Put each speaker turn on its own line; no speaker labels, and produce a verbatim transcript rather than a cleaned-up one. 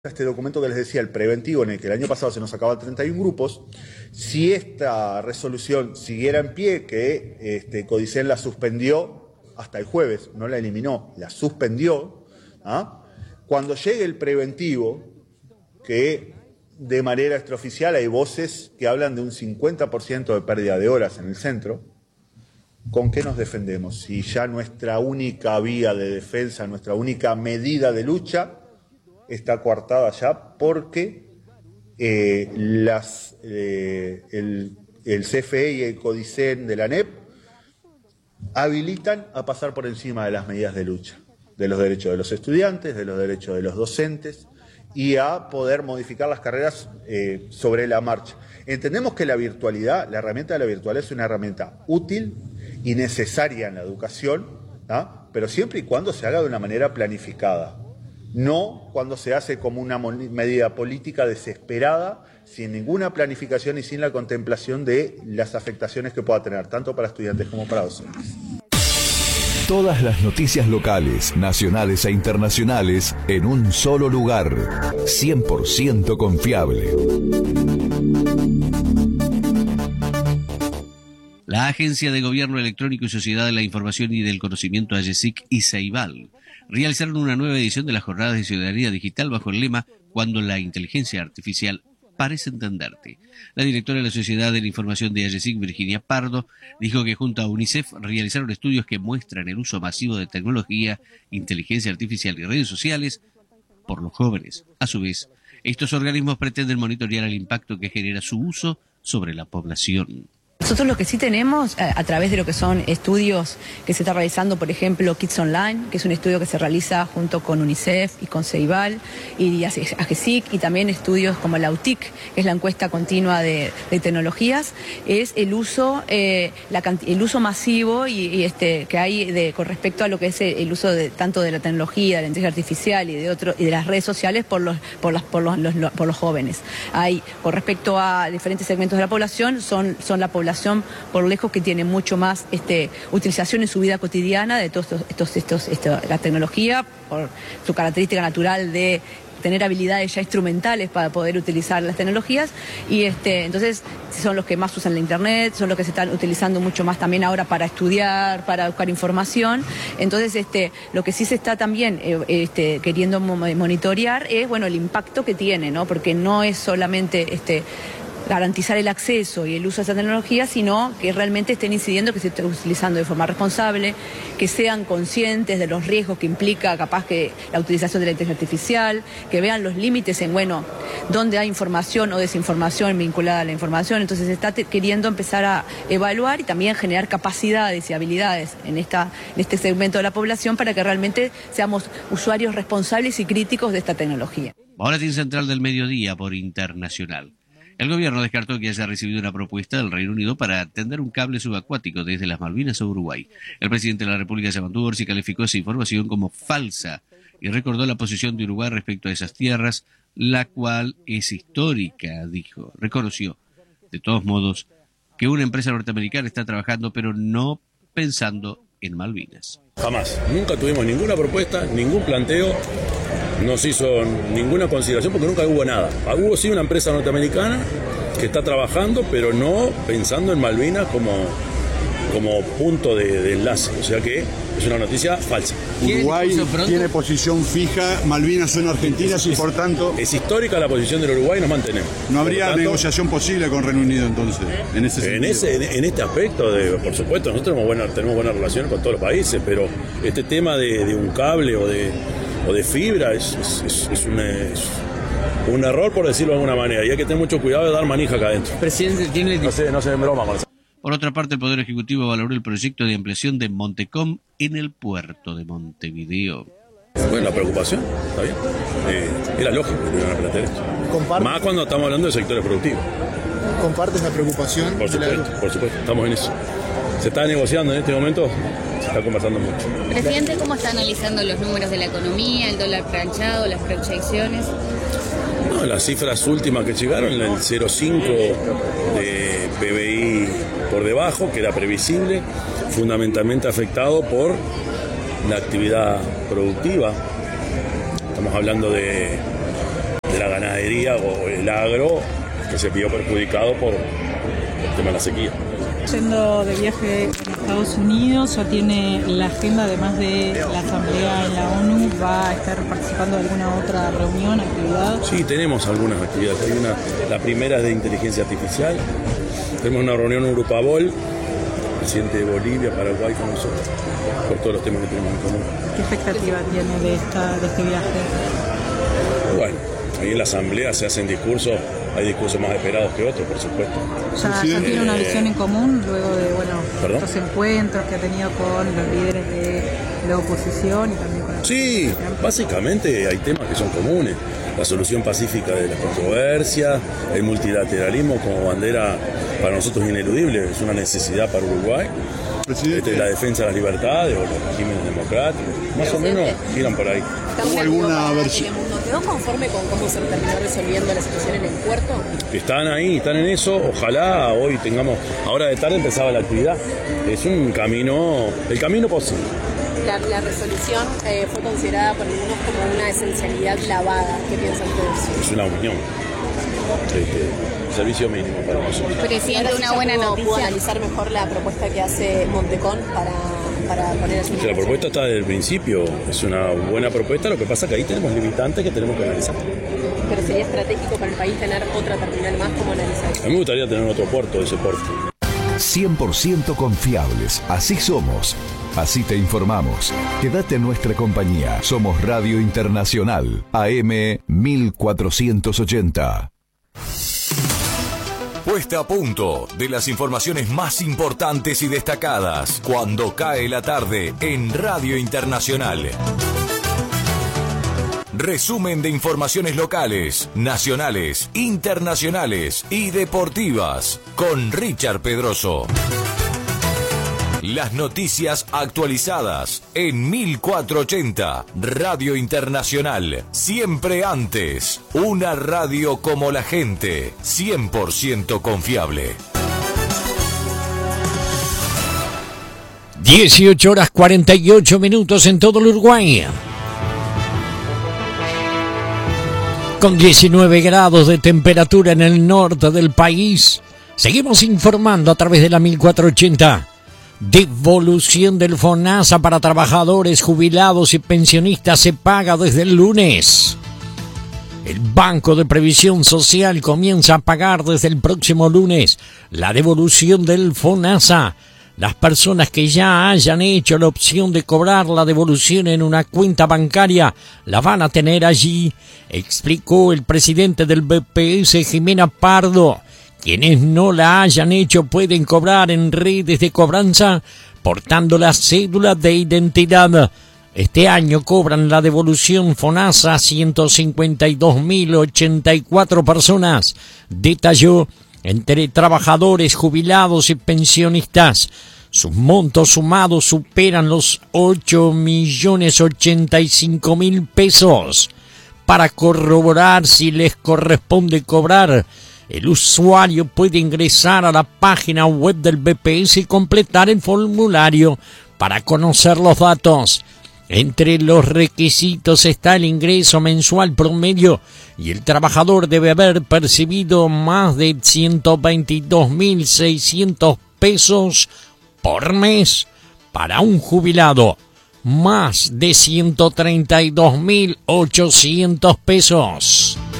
Este documento que les decía, el preventivo, en el que el año pasado se nos sacaban treinta y uno grupos, si esta resolución siguiera en pie, que este, Codicen la suspendió hasta el jueves, no la eliminó, la suspendió, ¿ah? Cuando llegue el preventivo, que de manera extraoficial hay voces que hablan de un cincuenta por ciento de pérdida de horas en el centro, ¿con qué nos defendemos? Si ya nuestra única vía de defensa, nuestra única medida de lucha está coartada ya porque eh, las, eh, el, el C F E y el Codicen de la A N E P habilitan a pasar por encima de las medidas de lucha, de los derechos de los estudiantes, de los derechos de los docentes y a poder modificar las carreras eh, sobre la marcha. Entendemos que la virtualidad, la herramienta de la virtualidad es una herramienta útil y necesaria en la educación, ¿tá? Pero siempre y cuando se haga de una manera planificada. No cuando se hace como una medida política desesperada, sin ninguna planificación y sin la contemplación de las afectaciones que pueda tener, tanto para estudiantes como para docentes.
Todas las noticias locales, nacionales e internacionales en un solo lugar. cien por ciento confiable.
La Agencia de Gobierno Electrónico y Sociedad de la Información y del Conocimiento, AGESIC, y Ceibal realizaron una nueva edición de las Jornadas de Ciudadanía Digital bajo el lema «Cuando la inteligencia artificial parece entenderte». La directora de la Sociedad de la Información de AGESIC, Virginia Pardo, dijo que junto a UNICEF realizaron estudios que muestran el uso masivo de tecnología, inteligencia artificial y redes sociales por los jóvenes. A su vez, estos organismos pretenden monitorear el impacto que genera su uso sobre la población.
Nosotros lo que sí tenemos, a, a través de lo que son estudios que se está realizando, por ejemplo, Kids Online, que es un estudio que se realiza junto con UNICEF y con Ceibal y AGESIC, y también estudios como la U T I C, que es la encuesta continua de, de tecnologías, es el uso eh, la, el uso masivo y, y este que hay de, con respecto a lo que es el uso de tanto de la tecnología, de la inteligencia artificial y de otro y de las redes sociales por los por las por los, los, los por los jóvenes. Hay con respecto a diferentes segmentos de la población, son son la población por lejos que tiene mucho más este, utilización en su vida cotidiana de todos estos, estos, estos, estos, la tecnología, por su característica natural de tener habilidades ya instrumentales para poder utilizar las tecnologías, y este, entonces son los que más usan la internet, son los que se están utilizando mucho más también ahora para estudiar, para buscar información. Entonces este, lo que sí se está también eh, este, queriendo monitorear es bueno el impacto que tiene, ¿no? Porque no es solamente este garantizar el acceso y el uso de esa tecnología, sino que realmente estén incidiendo, que se esté utilizando de forma responsable, que sean conscientes de los riesgos que implica capaz que la utilización de la inteligencia artificial, que vean los límites en, bueno, dónde hay información o desinformación vinculada a la información. Entonces se está queriendo empezar a evaluar y también generar capacidades y habilidades en, esta, en este segmento de la población para que realmente seamos usuarios responsables y críticos de esta tecnología.
Boletín Central del Mediodía por Internacional. El gobierno descartó que haya recibido una propuesta del Reino Unido para tender un cable subacuático desde las Malvinas a Uruguay. El presidente de la República se mantuvo y calificó esa información como falsa y recordó la posición de Uruguay respecto a esas tierras, la cual es histórica, dijo. Reconoció, de todos modos, que una empresa norteamericana está trabajando, pero no pensando en Malvinas.
Jamás. Nunca tuvimos ninguna propuesta, ningún planteo. No se hizo ninguna consideración porque nunca hubo nada. Hubo sí una empresa norteamericana que está trabajando, pero no pensando en Malvinas como, como punto de, de enlace. O sea que es una noticia falsa.
Uruguay tiene posición fija, Malvinas son argentinas y por tanto...
Es histórica la posición del Uruguay, nos mantenemos.
¿No habría
tanto,
negociación posible con Reino Unido entonces? En, ese
en, ese, en, en este aspecto, de, por supuesto, nosotros tenemos buenas tenemos buena relación con todos los países, pero este tema de, de un cable o de... o de fibra, es, es, es, es, un, es un error, por decirlo de alguna manera, y hay que tener mucho cuidado de dar manija acá adentro.
Presidente, tiene...
No se, no se broma con eso.
Por otra parte, el Poder Ejecutivo valoró el proyecto de ampliación de Montecom en el puerto de Montevideo.
Bueno, la preocupación, está bien. Eh, era lógico que iban a plantear esto. ¿Compartes? Más cuando estamos hablando de sectores productivos.
¿Compartes la preocupación?
Por supuesto, la... por supuesto, estamos en eso. Se está negociando en este momento, se está conversando mucho.
Presidente, ¿cómo está analizando los números de la economía, el dólar planchado, las proyecciones?
No, las cifras últimas que llegaron, el cero coma cinco de P B I por debajo, que era previsible, fundamentalmente afectado por la actividad productiva. Estamos hablando de ganadería o el agro que se vio perjudicado por el tema de la sequía.
Yendo de viaje a Estados Unidos, ya tiene la agenda, además de la asamblea en la ONU, ¿va a estar participando de alguna otra reunión, actividad?
Sí, tenemos algunas actividades. Hay una, la primera es de inteligencia artificial. Tenemos una reunión en Urupabol, presidente de Bolivia, Paraguay con nosotros, por todos los temas que tenemos en común.
¿Qué expectativa tiene de, esta, de este viaje?
Bueno, ahí en la asamblea se hacen discursos, hay discursos más esperados que otros, por supuesto.
¿Ya, ya tiene una visión en común luego de bueno,
¿Perdón?
estos encuentros que ha tenido con los líderes de la oposición y también con la
Sí, básicamente hay temas que son comunes. La solución pacífica de las controversias, el multilateralismo como bandera para nosotros ineludible, es una necesidad para Uruguay. Este, la defensa de las libertades o los regímenes democráticos, más o menos giran por ahí.
¿Hubo alguna versión? ¿Quedó conforme con cómo se terminó resolviendo la situación en el puerto?
Están ahí, están en eso, ojalá hoy tengamos, ahora de tarde empezaba la actividad, es un camino, el camino posible.
La, la resolución eh, fue considerada por algunos como una esencialidad lavada. ¿Qué piensan ustedes?
Es una unión. Este, servicio mínimo para nosotros.
Presidente, una buena noticia.
¿Puedo analizar mejor la propuesta que hace Montecón para, para poner así?
La propuesta está desde el principio, es una buena propuesta, lo que pasa es que ahí tenemos limitantes que tenemos que analizar.
Pero sería estratégico para el país tener otra terminal más, ¿cómo analizar?
A mí me gustaría tener otro puerto de ese porte.
cien por ciento confiables, así somos. Así te informamos. Quédate en nuestra compañía. Somos Radio Internacional, A M mil cuatrocientos ochenta. Puesta a punto de las informaciones más importantes y destacadas cuando cae la tarde en Radio Internacional. Resumen de informaciones locales, nacionales, internacionales y deportivas con Richard Pedroso. Las noticias actualizadas en mil cuatrocientos ochenta, Radio Internacional. Siempre antes, una radio como la gente, cien por ciento confiable.
dieciocho horas cuarenta y ocho minutos en todo el Uruguay. Con diecinueve grados de temperatura en el norte del país, seguimos informando a través de la mil cuatrocientos ochenta. Devolución del FONASA para trabajadores, jubilados y pensionistas se paga desde el lunes. El Banco de Previsión Social comienza a pagar desde el próximo lunes la devolución del FONASA. Las personas que ya hayan hecho la opción de cobrar la devolución en una cuenta bancaria la van a tener allí, explicó el presidente del B P S, Jimena Pardo. Quienes no la hayan hecho pueden cobrar en redes de cobranza portando la cédula de identidad. Este año cobran la devolución FONASA ciento cincuenta y dos mil ochenta y cuatro personas, detalló, entre trabajadores, jubilados y pensionistas. Sus montos sumados superan los ocho millones ochenta y cinco mil pesos. Para corroborar si les corresponde cobrar, el usuario puede ingresar a la página web del B P S y completar el formulario para conocer los datos. Entre los requisitos está el ingreso mensual promedio y el trabajador debe haber percibido más de ciento veintidós mil seiscientos pesos por mes. Para un jubilado, más de ciento treinta y dos mil ochocientos pesos.